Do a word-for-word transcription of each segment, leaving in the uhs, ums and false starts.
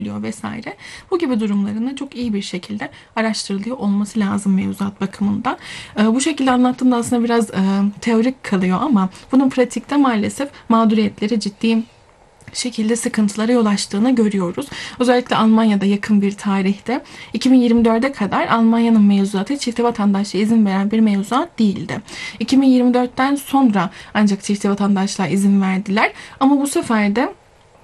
vesaire. Bu gibi durumların da çok iyi bir şekilde araştırılıyor olması lazım mevzuat bakımından. E, bu şekilde anlattığımda aslında biraz e, teorik kalıyor ama bunun pratikte maalesef mağduriyetleri ciddi şekilde sıkıntılara yol açtığını görüyoruz. Özellikle Almanya'da yakın bir tarihte iki bin yirmi dörde kadar Almanya'nın mevzuatı çifte vatandaşlığa izin veren bir mevzuat değildi. iki bin yirmi dörtten sonra ancak çifte vatandaşlığa izin verdiler. Ama bu sefer de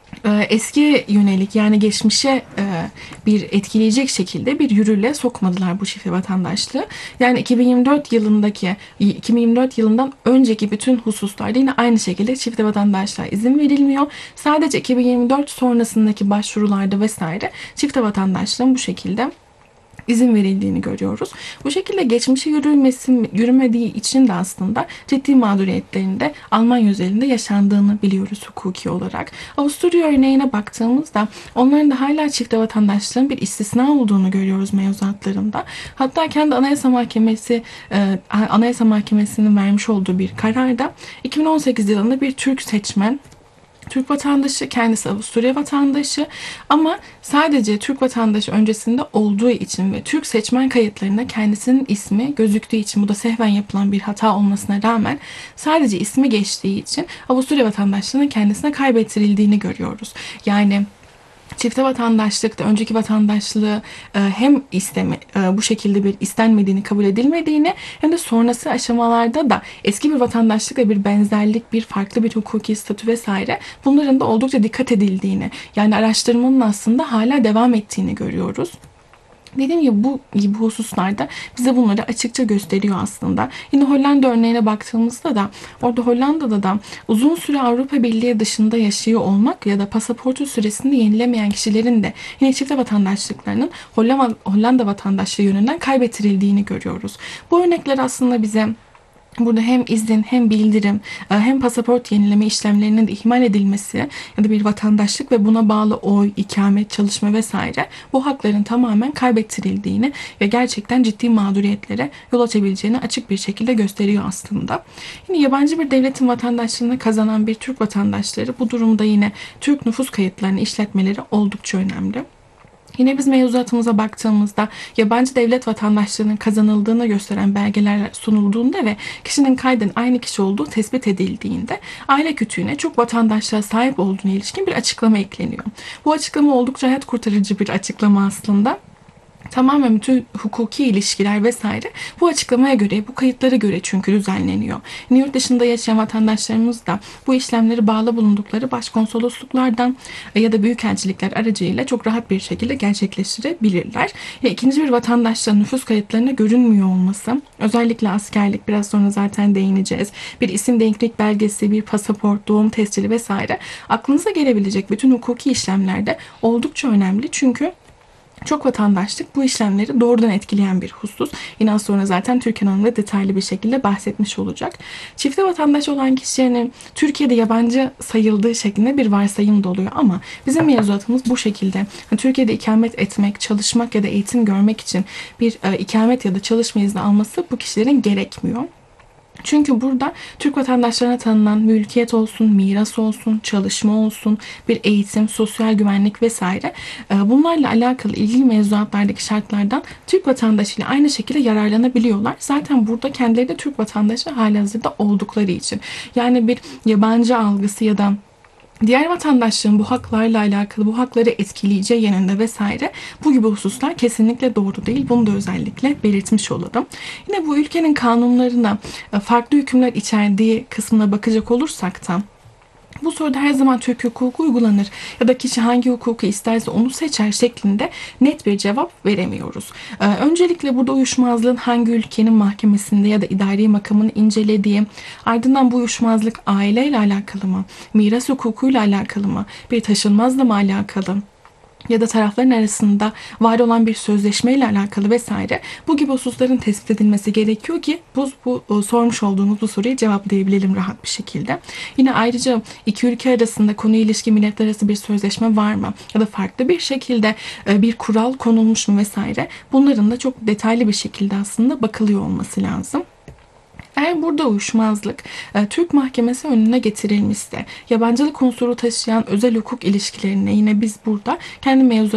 eski yönelik yani geçmişe bir etkileyecek şekilde bir yürürlüğe sokmadılar bu çifte vatandaşlığı. Yani iki bin yirmi dört yılındaki iki bin yirmi dört yılından önceki bütün hususlarda yine aynı şekilde çifte vatandaşlığa izin verilmiyor. Sadece iki bin yirmi dört sonrasındaki başvurularda vesaire çifte vatandaşlığın bu şekilde izin verildiğini görüyoruz. Bu şekilde geçmişe yürümesi, yürümediği için de aslında ciddi mağduriyetlerin de Almanya özelinde yaşandığını biliyoruz hukuki olarak. Avusturya örneğine baktığımızda onların da hala çifte vatandaşlığın bir istisna olduğunu görüyoruz mevzuatlarında. Hatta kendi Anayasa Mahkemesi Anayasa Mahkemesi'nin vermiş olduğu bir kararda iki bin on sekiz yılında bir Türk seçmen Türk vatandaşı, kendisi Avusturya vatandaşı ama sadece Türk vatandaşı öncesinde olduğu için ve Türk seçmen kayıtlarında kendisinin ismi gözüktüğü için, bu da sehven yapılan bir hata olmasına rağmen sadece ismi geçtiği için Avusturya vatandaşlığının kendisine kaybettirildiğini görüyoruz. Yani çifte vatandaşlıkta önceki vatandaşlığı hem isteme, bu şekilde bir istenmediğini, kabul edilmediğini hem de sonrası aşamalarda da eski bir vatandaşlıkla bir benzerlik, bir farklı bir hukuki statü vesaire bunların da oldukça dikkat edildiğini, yani araştırmanın aslında hala devam ettiğini görüyoruz. Dediğim gibi bu gibi hususlarda bize bunları açıkça gösteriyor aslında. Yine Hollanda örneğine baktığımızda da orada Hollanda'da da uzun süre Avrupa Birliği dışında yaşıyor olmak ya da pasaportu süresinde yenilemeyen kişilerin de yine çifte vatandaşlıklarının Hollanda vatandaşlığı yönünden kaybettirildiğini görüyoruz. Bu örnekler aslında bize burada hem izin hem bildirim hem pasaport yenileme işlemlerinin de ihmal edilmesi ya da bir vatandaşlık ve buna bağlı oy, ikamet, çalışma vesaire bu hakların tamamen kaybettirildiğini ve gerçekten ciddi mağduriyetlere yol açabileceğini açık bir şekilde gösteriyor aslında. Yine yabancı bir devletin vatandaşlığını kazanan bir Türk vatandaşları bu durumda yine Türk nüfus kayıtlarını işletmeleri oldukça önemli. Yine biz mevzuatımıza baktığımızda yabancı devlet vatandaşlığının kazanıldığını gösteren belgeler sunulduğunda ve kişinin kayden aynı kişi olduğu tespit edildiğinde aile kütüğüne çok vatandaşlığa sahip olduğuna ilişkin bir açıklama ekleniyor. Bu açıklama oldukça hayat kurtarıcı bir açıklama aslında. Tamamen bütün hukuki ilişkiler vesaire bu açıklamaya göre, bu kayıtlara göre çünkü düzenleniyor. Yurt dışında yaşayan vatandaşlarımız da bu işlemleri bağlı bulundukları başkonsolosluklardan ya da büyükelçilikler aracıyla çok rahat bir şekilde gerçekleştirebilirler. Ve ikinci bir vatandaşlığın nüfus kayıtlarına görünmüyor olması, özellikle askerlik, biraz sonra zaten değineceğiz, bir isim denklik belgesi, bir pasaport, doğum tescili vesaire aklınıza gelebilecek bütün hukuki işlemlerde oldukça önemli. Çünkü çok vatandaşlık bu işlemleri doğrudan etkileyen bir husus. Yine az sonra zaten Türkan Hanım da detaylı bir şekilde bahsetmiş olacak. Çifte vatandaş olan kişilerin Türkiye'de yabancı sayıldığı şeklinde bir varsayım da oluyor ama bizim mevzuatımız bu şekilde. Türkiye'de ikamet etmek, çalışmak ya da eğitim görmek için bir ikamet ya da çalışma izni alması bu kişilerin gerekmiyor. Çünkü burada Türk vatandaşlarına tanınan mülkiyet olsun, miras olsun, çalışma olsun, bir eğitim, sosyal güvenlik vesaire bunlarla alakalı ilgili mevzuatlardaki şartlardan Türk vatandaşıyla aynı şekilde yararlanabiliyorlar. Zaten burada kendileri de Türk vatandaşı halihazırda oldukları için. Yani bir yabancı algısı ya da diğer vatandaşlığın bu haklarla alakalı, bu hakları etkileyeceği yönünde vesaire bu gibi hususlar kesinlikle doğru değil. Bunu da özellikle belirtmiş olalım. Yine bu ülkenin kanunlarına farklı hükümler içerdiği kısmına bakacak olursak da bu soruda her zaman Türk hukuku uygulanır ya da kişi hangi hukuku isterse onu seçer şeklinde net bir cevap veremiyoruz. Ee, öncelikle burada uyuşmazlığın hangi ülkenin mahkemesinde ya da idari makamını incelediği, ardından bu uyuşmazlık aileyle alakalı mı, miras hukukuyla alakalı mı, bir taşınmazla mı alakalı, ya da tarafların arasında var olan bir sözleşmeyle alakalı vesaire bu gibi hususların tespit edilmesi gerekiyor ki bu, bu sormuş olduğumuz bu soruyu cevaplayabilelim rahat bir şekilde. Yine ayrıca iki ülke arasında konuya ilişkin milletler arası bir sözleşme var mı ya da farklı bir şekilde bir kural konulmuş mu vesaire bunların da çok detaylı bir şekilde aslında bakılıyor olması lazım. Eğer burada uyuşmazlık e, Türk mahkemesi önüne getirilmişse, yabancılık unsuru taşıyan özel hukuk ilişkilerine yine biz burada kendi mevzuat